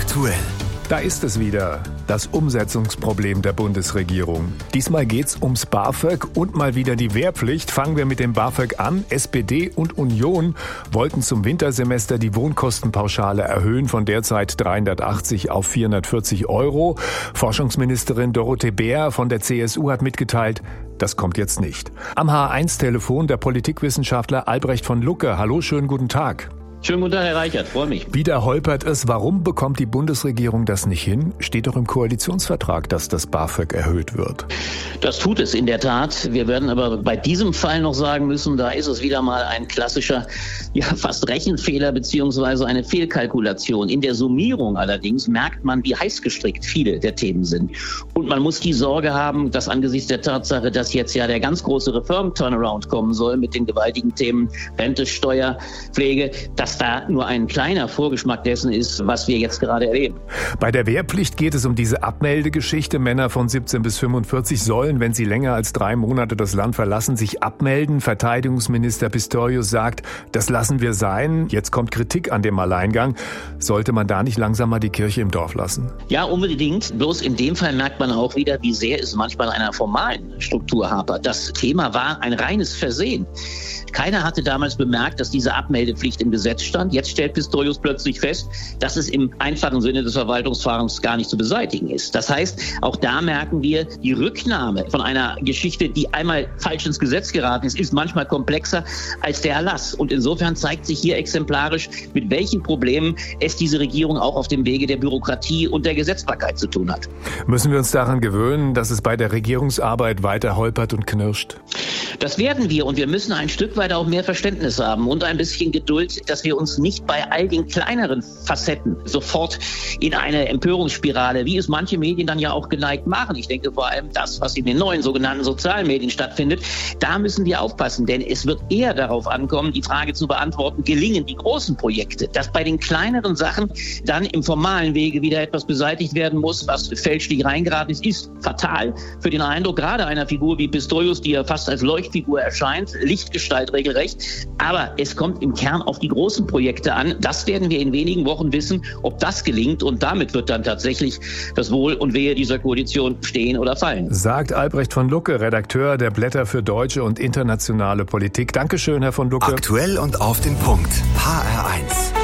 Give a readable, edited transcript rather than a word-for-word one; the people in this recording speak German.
Aktuell. Da ist es wieder, das Umsetzungsproblem der Bundesregierung. Diesmal geht's ums BAföG und mal wieder die Wehrpflicht. Fangen wir mit dem BAföG an. SPD und Union wollten zum Wintersemester die Wohnkostenpauschale erhöhen von derzeit 380 auf 440 €. Forschungsministerin Dorothee Bär von der CSU hat mitgeteilt, das kommt jetzt nicht. Am H1-Telefon der Politikwissenschaftler Albrecht von Lucke. Hallo, schönen guten Tag. Schönen guten Tag, Herr Reichert, freue mich. Wieder holpert es. Warum bekommt die Bundesregierung das nicht hin? Steht doch im Koalitionsvertrag, dass das BAföG erhöht wird. Das tut es in der Tat. Wir werden aber bei diesem Fall noch sagen müssen, da ist es wieder mal ein klassischer, fast Rechenfehler beziehungsweise eine Fehlkalkulation. In der Summierung allerdings merkt man, wie heiß gestrickt viele der Themen sind. Und man muss die Sorge haben, dass angesichts der Tatsache, dass jetzt ja der ganz große Reform-Turnaround kommen soll mit den gewaltigen Themen Rente, Steuer, Pflege, dass da nur ein kleiner Vorgeschmack dessen ist, was wir jetzt gerade erleben. Bei der Wehrpflicht geht es um diese Abmeldegeschichte. Männer von 17 bis 45 sollen, wenn sie länger als 3 Monate das Land verlassen, sich abmelden. Verteidigungsminister Pistorius sagt, das lassen wir sein. Jetzt kommt Kritik an dem Alleingang. Sollte man da nicht langsam mal die Kirche im Dorf lassen? Ja, unbedingt. Bloß in dem Fall merkt man auch wieder, wie sehr es manchmal an einer formalen Struktur hapert. Das Thema war ein reines Versehen. Keiner hatte damals bemerkt, dass diese Abmeldepflicht im Gesetz stand. Jetzt stellt Pistorius plötzlich fest, dass es im einfachen Sinne des Verwaltungsfahrens gar nicht zu beseitigen ist. Das heißt, auch da merken wir, die Rücknahme von einer Geschichte, die einmal falsch ins Gesetz geraten ist manchmal komplexer als der Erlass. Und insofern zeigt sich hier exemplarisch, mit welchen Problemen es diese Regierung auch auf dem Wege der Bürokratie und der Gesetzbarkeit zu tun hat. Müssen wir uns daran gewöhnen, dass es bei der Regierungsarbeit weiter holpert und knirscht? Das werden wir, und wir müssen ein Stück weit auch mehr Verständnis haben und ein bisschen Geduld, dass wir uns nicht bei all den kleineren Facetten sofort in eine Empörungsspirale, wie es manche Medien dann ja auch geneigt machen. Ich denke vor allem das, was in den neuen sogenannten sozialen Medien stattfindet. Da müssen wir aufpassen, denn es wird eher darauf ankommen, die Frage zu beantworten, gelingen die großen Projekte, dass bei den kleineren Sachen dann im formalen Wege wieder etwas beseitigt werden muss, was fälschlich reingeraten ist fatal für den Eindruck, gerade einer Figur wie Pistorius, die ja fast als Leuchtfigur erscheint, Lichtgestalt regelrecht. Aber es kommt im Kern auf die großen Projekte an. Das werden wir in wenigen Wochen wissen, ob das gelingt. Und damit wird dann tatsächlich das Wohl und Wehe dieser Koalition stehen oder fallen. Sagt Albrecht von Lucke, Redakteur der Blätter für deutsche und internationale Politik. Dankeschön, Herr von Lucke. Aktuell und auf den Punkt. HR1.